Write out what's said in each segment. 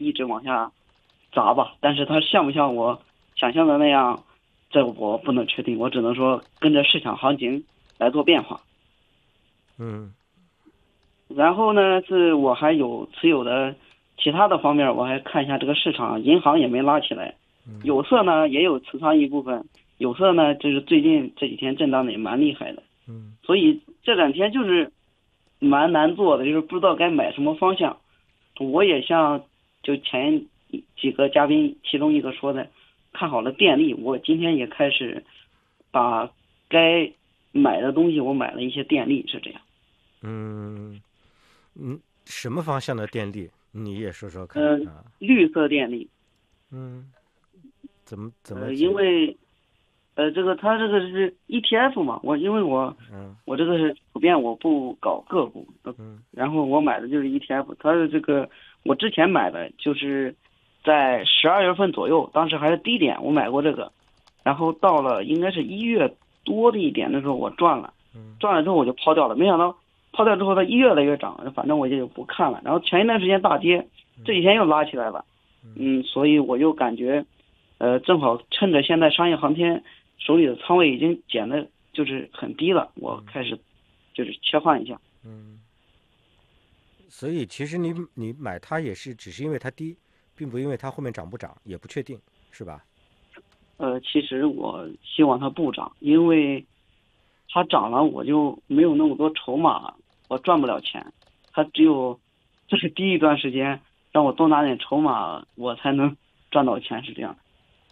一直往下砸吧。但是它像不像我想象的那样，这我不能确定，我只能说跟着市场行情来做变化。 嗯然后呢，是我还有持有的其他的方面，我还看一下这个市场，银行也没拉起来，有色呢也有持仓一部分，有色呢就是最近这几天震荡的也蛮厉害的， 嗯所以这两天就是蛮难做的，就是不知道该买什么方向。我也像就前几个嘉宾其中一个说的，看好了电力，我今天也开始把该买的东西我买了一些电力，是这样。 嗯什么方向的电力？你也说说看嗯， 啊。 绿色电力。 嗯，怎么因解？ 为这个它这个是 ETF 嘛， 嗯我这个是普遍我不搞个股， 嗯然后我买的就是 ETF，它的这个我之前买的就是在12月份左右，当时还是低点，我买过这个，然后到了应该是1月多的一点的时候我赚了，赚了之后我就抛掉了，没想到抛掉之后它越来越涨，反正我就不看了，然后前一段时间大跌，这几天又拉起来了，所以我就感觉。正好趁着现在商业航天手里的仓位已经减的，就是很低了，我开始就是切换一下。 嗯，所以其实你买它也是只是因为它低，并不因为它后面涨不涨，也不确定，是吧？ 其实我希望它不涨，因为它涨了我就没有那么多筹码，我赚不了钱。它只有这是低一段时间，让我多拿点筹码，我才能赚到钱，是这样的。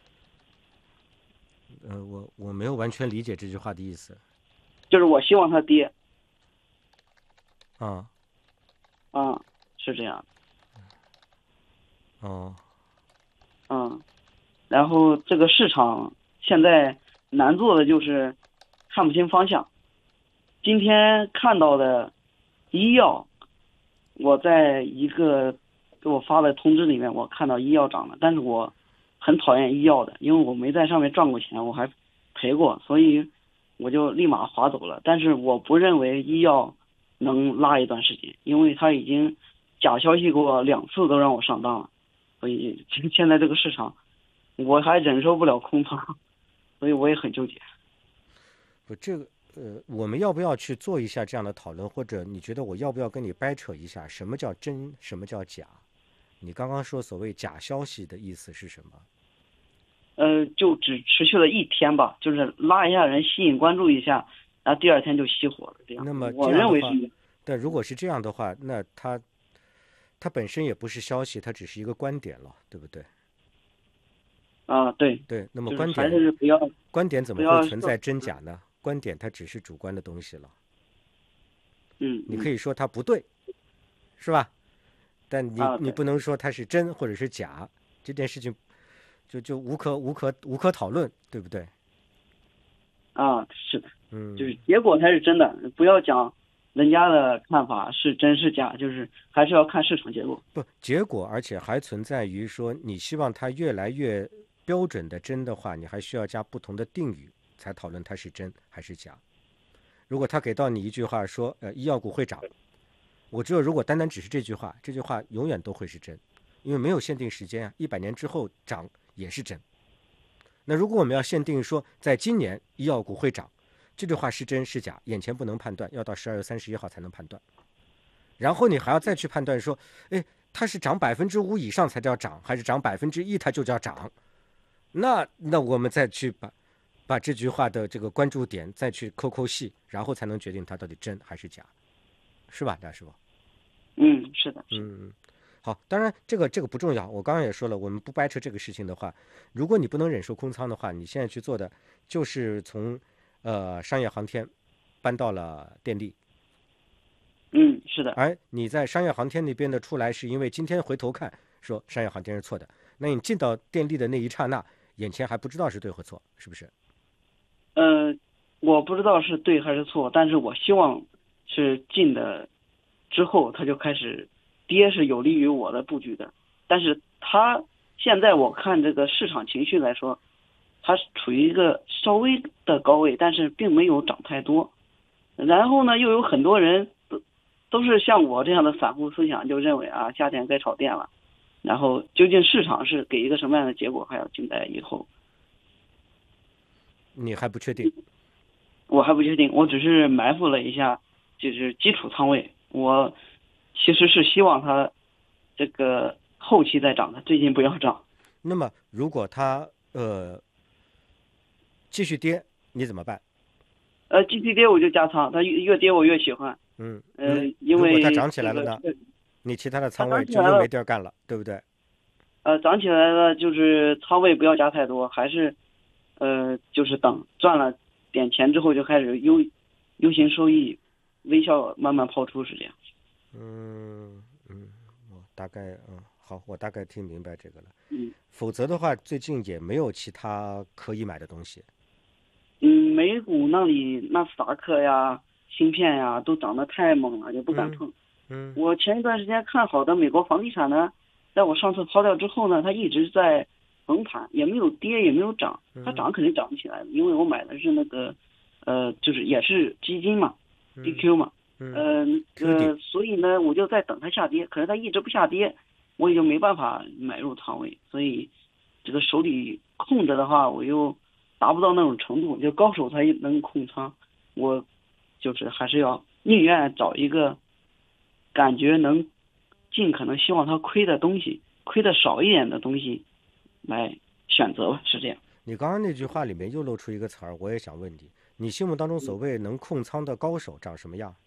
我没有完全理解这句话的意思。 就是我希望它跌， 啊。 嗯，是这样， 哦。 嗯。然后这个市场现在难做的就是看不清方向。今天看到的医药，我在一个给我发的通知里面，我看到医药涨了，但是我很讨厌医药的，因为我没在上面赚过钱，我还赔过，所以我就立马划走了。但是我不认为医药能拉一段时间，因为它已经假消息给我2次都让我上当了，所以现在这个市场我还忍受不了空仓，所以我也很纠结。 不，这个我们要不要去做一下这样的讨论，或者你觉得我要不要跟你掰扯一下，什么叫真，什么叫假？你刚刚说所谓假消息的意思是什么？ 就只持续了一天吧，就是拉一下人，吸引关注一下，然后第二天就熄火了，这样。 那么这我样的话， 认为是。 但如果是这样的话，那它本身也不是消息，它只是一个观点了，对不对？ 啊，对， 对，那么就是还是观点怎么会不要存在真假呢？观点它只是主观的东西了，你可以说它不对，是吧？但你不能说它是真或者是假，这件事情就无可讨论，对不对？ 啊，是的，就是结果才是真的，不要讲人家的看法是真是假，就是还是要看市场结果。 不，结果而且还存在于说，你希望它越来越标准的真的话，你还需要加不同的定语才讨论它是真还是假。如果他给到你一句话说，医药股会涨，我只有如果单单只是这句话，这句话永远都会是真，因为没有限定时间啊，100年之后涨也是真。那如果我们要限定说，在今年医药股会涨，这句话是真是假，眼前不能判断，要到12月31号才能判断。然后你还要再去判断说，哎，它是涨5%以上才叫涨，还是涨1%它就叫涨？那我们再去把这句话的这个关注点再去抠细，然后才能决定它到底真还是假，是吧，大师傅？ 是的， 好，当然这个不重要。我刚刚也说了，我们不掰扯这个事情的话，如果你不能忍受空仓的话，你现在去做的就是从商业航天搬到了电力。 是的。 而你在商业航天那边的出来，是因为今天回头看说商业航天是错的，那你进到电力的那一刹那，眼前还不知道是对或错，是不是？ 我不知道是对还是错，但是我希望是进的之后它就开始跌，是有利于我的布局的。但是它现在我看这个市场情绪来说，它是处于一个稍微的高位，但是并没有涨太多。然后呢，又有很多人都是像我这样的散户思想，就认为啊，夏天该炒电了。 然后究竟市场是给一个什么样的结果，还要静待以后。 你还不确定？ 我还不确定，我只是埋伏了一下，就是基础仓位。我其实是希望它这个后期再涨，它最近不要涨。 那么如果它继续跌，你怎么办？ 继续跌我就加仓，它越跌我越喜欢。因为如果它涨起来了呢，你其他的仓位就又没地儿干了，对不对？ 涨起来了就是仓位不要加太多，还是就是等赚了点钱之后就开始优先收益，微笑慢慢抛出，是这样。 我大概好，我大概听明白这个了。否否则的话，最近也没有其他可以买的东西。 美股那里纳斯达克呀、芯片呀都涨得太猛了，就不敢碰。我前一段时间看好的美国房地产呢，在我上次抛掉之后呢，它一直在横盘，也没有跌也没有涨，它涨肯定涨不起来的，因为我买的是那个就是也是基金嘛，DQ 嘛，所以呢我就在等它下跌，可是它一直不下跌，我也就没办法买入仓位，所以这个手里空着的话，我又达不到那种程度，就高手才能控仓，我就是还是要宁愿找一个感觉能尽可能希望它亏的东西，亏的少一点的东西来选择吧，是这样。 你刚刚那句话里面又露出一个词儿，我也想问你，你心目当中所谓能控仓的高手长什么样？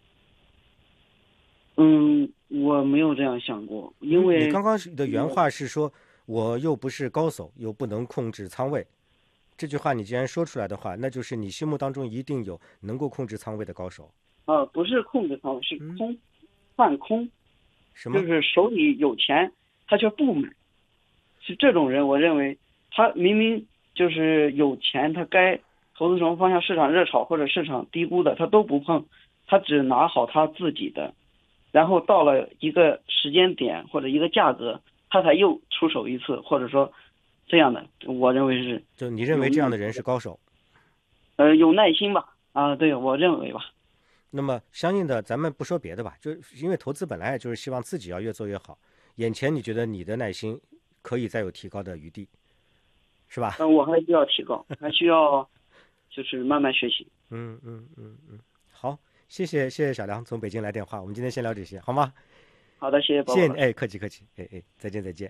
我没有这样想过，因为你刚刚的原话是说，我又不是高手，又不能控制仓位。这句话你既然说出来的话，那就是你心目当中一定有能够控制仓位的高手。 不是控制仓位，是换空。 什么？ 就是手里有钱，他却不买，是这种人。我认为他明明就是有钱，他该投资什么方向，市场热炒或者市场低估的，他都不碰，他只拿好他自己的，然后到了一个时间点或者一个价格，他才又出手一次，或者说这样的，我认为是。 就你认为这样的人是高手？ 有耐心吧？对，我认为吧。 那么相应的，咱们不说别的吧，就因为投资本来就是希望自己要越做越好。眼前你觉得你的耐心可以再有提高的余地，是吧？ 我还需要提高，还需要就是慢慢学习。 好，谢谢小梁从北京来电话，我们今天先聊这些，好吗？ 好的，谢谢宝宝。 谢谢你，客气，再见。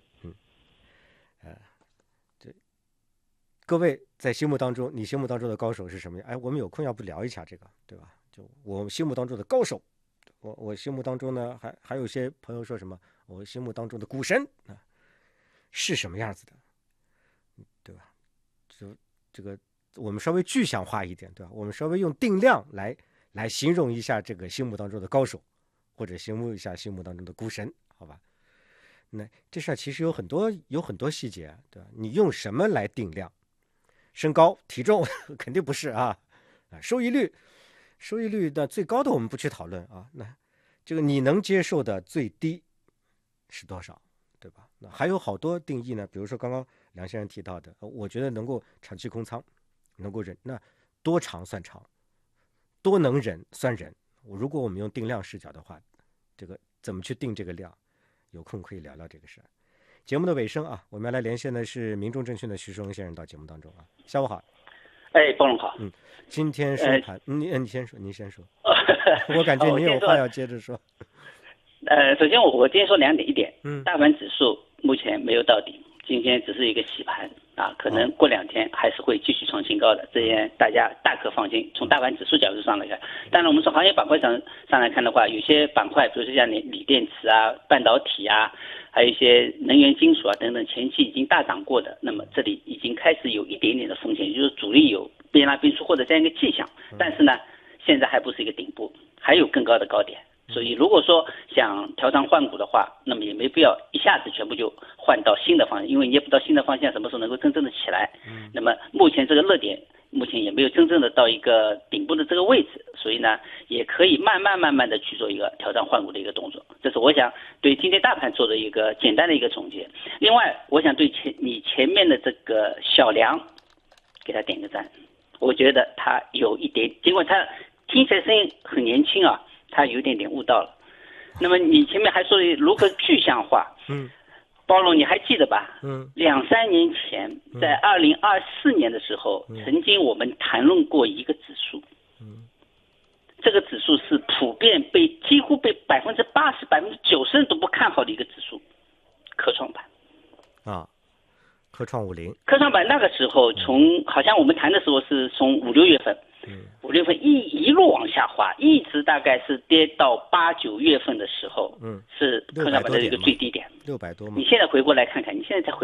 各位在心目当中，你心目当中的高手是什么样？我们有空要不聊一下这个，对吧？就我心目当中的高手，我心目当中呢，还有些朋友说什么，我心目当中的股神是什么样子的，对吧？就这个我们稍微具象化一点，对吧？我们稍微用定量来形容一下这个心目当中的高手，或者形容一下心目当中的股神，好吧？那这事儿其实有很多细节，对吧？你用什么来定量？身高、体重肯定不是啊，收益率的最高的我们不去讨论啊，那这个你能接受的最低是多少，对吧？那还有好多定义呢，比如说刚刚梁先生提到的，我觉得能够长期空仓，能够忍，那多长算长，多能忍算忍。如果我们用定量视角的话，这个怎么去定这个量？有空可以聊聊这个事儿。节目的尾声啊，我们要来连线的是民众证券的徐树荣先生到节目当中啊。下午好。 包龙好。 今天收盘，您先说。我感觉你有话要接着说。 首先我今天说2点，一点，大盘指数目前没有到顶，今天只是一个洗盘啊，可能过2天还是会继续创新高的，这些大家大可放心。从大盘指数角度上来看，当然我们从行业板块上来看的话，有些板块，比如说像锂电池啊、半导体啊，还有一些能源金属啊等等，前期已经大涨过的，那么这里已经开始有一点点的风险，也就是主力有变拉变出或者这样一个迹象，但是呢，现在还不是一个顶部，还有更高的高点。所以如果说想调仓换股的话，那么也没必要一下子全部就换到新的方向，因为你也不知道新的方向什么时候能够真正的起来。那么目前这个热点目前也没有真正的到一个顶部的这个位置，所以呢，也可以慢慢的去做一个调仓换股的一个动作。这是我想对今天大盘做的一个简单的一个总结。另外，我想对你前面的这个小梁给他点个赞，我觉得他有一点，尽管他听起来声音很年轻啊，他有点悟到了。那么你前面还说如何具象化， 包龙，你还记得吧？2-3年前，在2024年的时候，曾经我们谈论过一个指数。这个指数是普遍几乎被80%、90%人都不看好的一个指数，科创板。 科创50。 科创板那个时候好像我们谈的时候是从5、6月份，5、6月份一路往下滑，一直大概是跌到8、9月份的时候，是科创板的一个最低点，600多嘛。你现在回过来看看，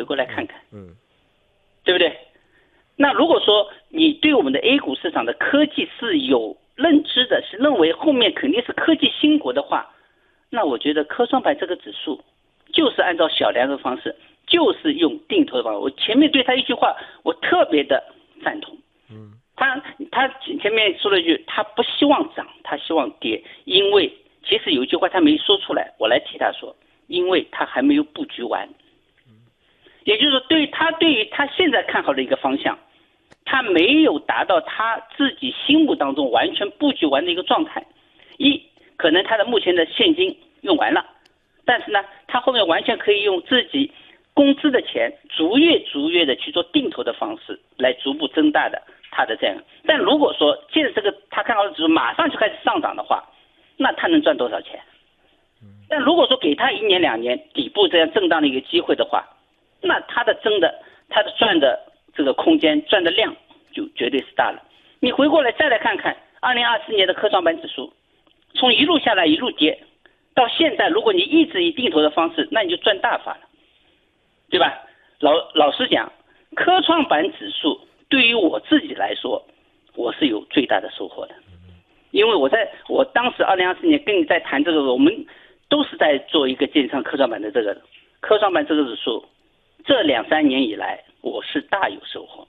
对不对？那如果说你对我们的 A 股市场的科技是有认知的，是认为后面肯定是科技兴国的话，那我觉得科创板这个指数就是按照小梁的方式，就是用定投的方式。我前面对他一句话我特别的赞同，他前面说了一句，他不希望涨，他希望跌，因为其实有一句话他没说出来，我来替他说，因为他还没有布局完。也就是说，对于他现在看好的一个方向，他没有达到他自己心目当中完全布局完的一个状态。可能他的目前的现金用完了，但是呢，他后面完全可以用自己工资的钱逐月的去做定投的方式来逐步增大的他的这样。但如果说现在这个他看好的指数马上就开始上涨的话，那他能赚多少钱？但如果说给他1年2年底部这样震荡的一个机会的话，那他的赚的这个空间，赚的量就绝对是大了。你回过来再来看看2024年的科创板指数，从一路下来一路跌到现在，如果你一直以定投的方式，那你就赚大发了，对吧？老实讲，科创板指数对于我自己来说，我是有最大的收获的，因为我当时2024年跟你在谈这个，我们都是在做一个建仓科创板的这个科创板这个指数，这2-3年以来我是大有收获。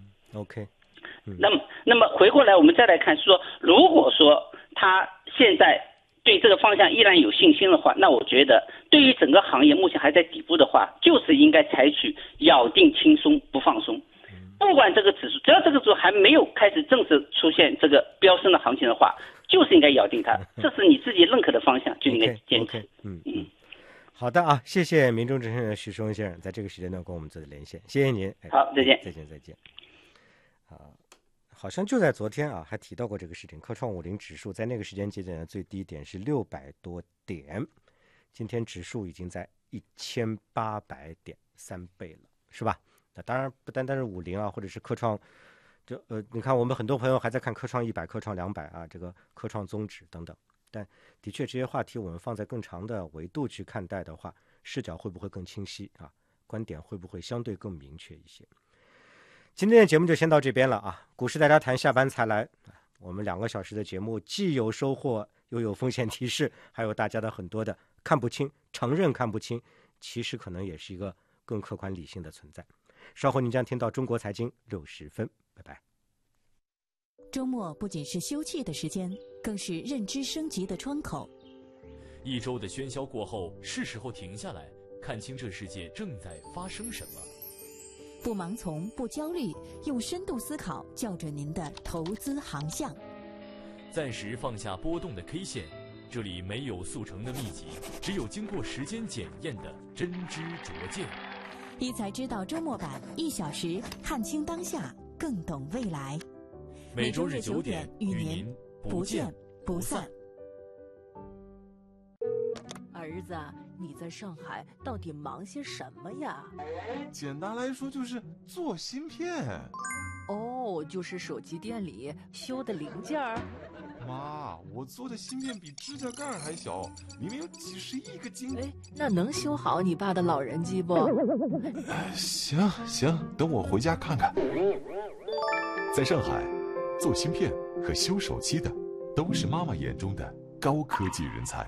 OK。 那么回过来我们再来看，说如果说他现在对这个方向依然有信心的话，那我觉得对于整个行业目前还在底部的话，就是应该采取咬定轻松不放松。不管这个指数，只要这个指数还没有开始正式出现这个飙升的行情的话，就是应该咬定它，这是你自己认可的方向，就应该坚持。 好的啊，谢谢民众之声的徐松先生在这个时间段跟我们做的连线，谢谢您。 好，再见。 再见。好像就在昨天啊，还提到过这个事情。科创50指数在那个时间节点的最低点是600多点，今天指数已经在1800点，3倍了，是吧？那当然不单单是50啊，或者是科创，你看我们很多朋友还在看科创100、科创200啊，这个科创综指等等。但的确，这些话题我们放在更长的维度去看待的话，视角会不会更清晰啊？观点会不会相对更明确一些？今天的节目就先到这边了啊！股市大家谈，下班才来。我们2个小时的节目，既有收获，又有风险提示，还有大家的很多的看不清，承认看不清，其实可能也是一个更客观理性的存在。稍后您将听到中国财经60分，拜拜。 周末不仅是休憩的时间，更是认知升级的窗口。 一周的喧嚣过后，是时候停下来，看清这世界正在发生什么。 不盲从，不焦虑，用深度思考校准您的投资航向。 暂时放下波动的 K 线，这里没有速成的秘籍，只有经过时间检验的真知灼见。 一财知道周末版，1小时看清当下，更懂未来。 每周日9点与您不见不散。 儿子，你在上海到底忙些什么呀？ 简单来说就是做芯片。 哦，就是手机店里修的零件儿。 妈，我做的芯片比指甲盖还小，明明有几十亿个晶。 哎，那能修好你爸的老人机不？ 行，等我回家看看。 在上海，做芯片和修手机的都是妈妈眼中的高科技人才。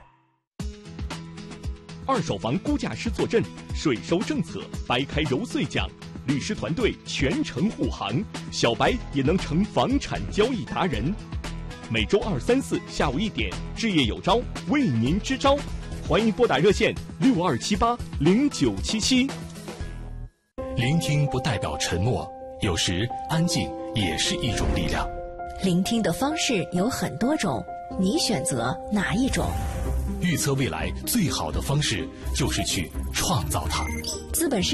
二手房估价师坐镇，税收政策掰开揉碎讲，律师团队全程护航，小白也能成房产交易达人。每周2、3、4下午1点，置业有招，为您支招，欢迎拨打热线62780977。 聆听不代表沉默，有时安静也是一种力量。 聆听的方式有很多种，你选择哪一种？ 预测未来最好的方式就是去创造它。 资本市